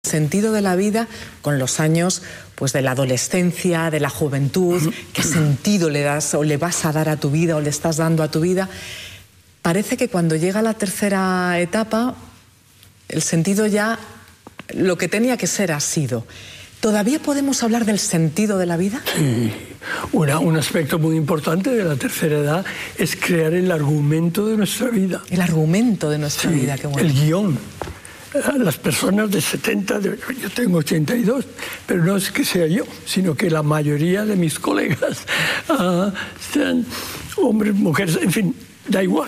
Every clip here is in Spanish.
Sentido de la vida con los años pues de la adolescencia, de la juventud, qué sentido le das o le vas a dar a tu vida o le estás dando a tu vida. Parece que cuando llega la tercera etapa, el sentido ya, lo que tenía que ser ha sido. ¿Todavía podemos hablar del sentido de la vida? Sí. Un aspecto muy importante de la tercera edad es crear el argumento de nuestra vida. El argumento de nuestra vida, qué bueno. El guión. Las personas de 70, yo tengo 82, pero no es que sea yo, sino que la mayoría de mis colegas sean hombres, mujeres, en fin, da igual.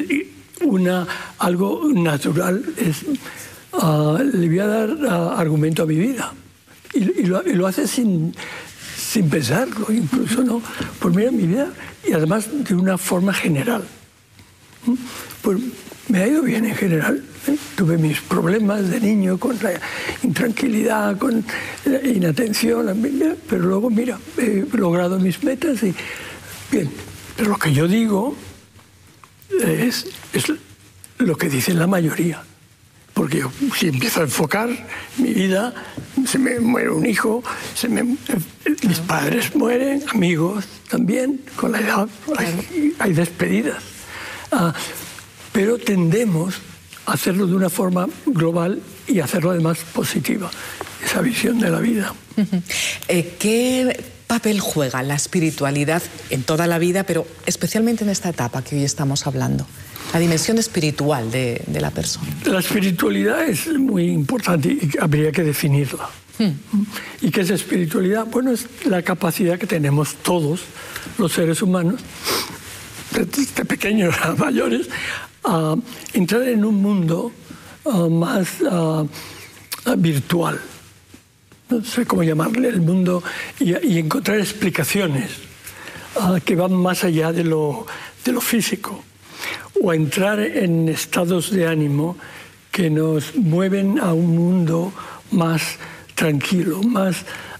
Algo natural es, le voy a dar argumento a mi vida. Y lo hace sin pensarlo, incluso, ¿no? Pues mira mi vida, y además de una forma general. Pues me ha ido bien en general. Tuve mis problemas de niño con la intranquilidad, con la inatención, pero luego, mira, he logrado mis metas y bien. Pero lo que yo digo es lo que dicen la mayoría. Porque yo, si empiezo a enfocar mi vida, se me muere un hijo, mis padres mueren, amigos también, con la edad hay despedidas. Pero tendemos a hacerlo de una forma global y hacerlo además positiva, esa visión de la vida. ¿Qué papel juega la espiritualidad en toda la vida, pero especialmente en esta etapa que hoy estamos hablando? La dimensión espiritual de la persona. La espiritualidad es muy importante y habría que definirla. ¿Y qué es espiritualidad? Bueno, es la capacidad que tenemos todos los seres humanos, desde pequeños a mayores, a entrar en un mundo más virtual. No sé cómo llamarle, el mundo, y encontrar explicaciones que van más allá de lo físico. O entrar en estados de ánimo que nos mueven a un mundo más tranquilo, más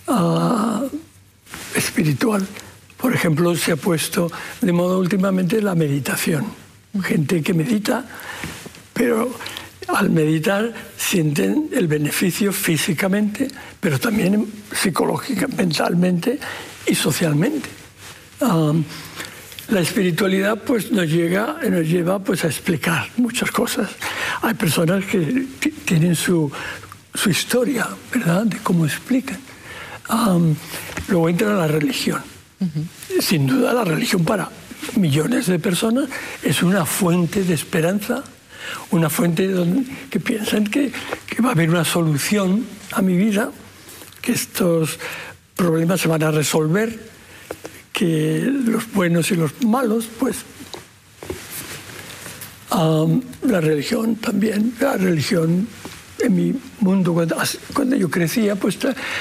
espiritual. Por ejemplo, se ha puesto de moda últimamente la meditación. Gente que medita, pero al meditar sienten el beneficio físicamente, pero también psicológicamente, mentalmente y socialmente. La espiritualidad pues, nos lleva pues, a explicar muchas cosas. Hay personas que tienen su historia, ¿verdad?, de cómo explican. Luego entra la religión. Sin duda la religión para millones de personas es una fuente de esperanza, una fuente que piensan que va a haber una solución a mi vida, que estos problemas se van a resolver, que los buenos y los malos, pues la religión también, la religión en mi mundo cuando yo crecía, pues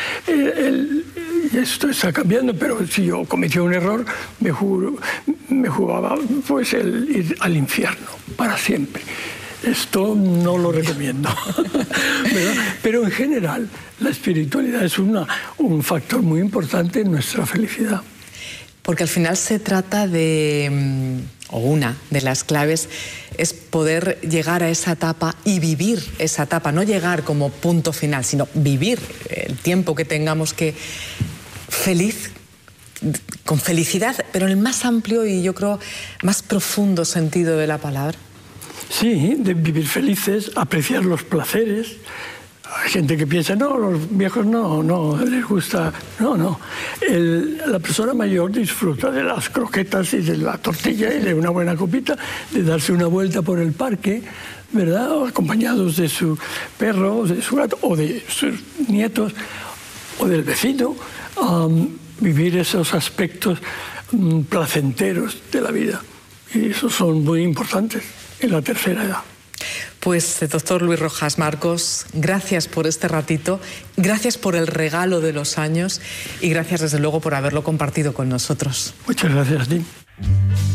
esto está cambiando, pero si yo cometía un error, me jugaba pues el ir al infierno para siempre. Esto no lo recomiendo. Pero en general la espiritualidad es un factor muy importante en nuestra felicidad. Porque al final se trata de, o una de las claves, es poder llegar a esa etapa y vivir esa etapa, no llegar como punto final, sino vivir el tiempo que tengamos que feliz, con felicidad, pero en el más amplio y yo creo más profundo sentido de la palabra. Sí, de vivir felices, apreciar los placeres. Hay gente que piensa, no, los viejos no les gusta. No. La persona mayor disfruta de las croquetas y de la tortilla y de una buena copita, de darse una vuelta por el parque, ¿verdad?, o acompañados de su perro, o de su gato, o de sus nietos, o del vecino. Vivir esos aspectos placenteros de la vida. Y esos son muy importantes en la tercera edad. Pues, doctor Luis Rojas Marcos, gracias por este ratito, gracias por el regalo de los años y gracias, desde luego, por haberlo compartido con nosotros. Muchas gracias a ti.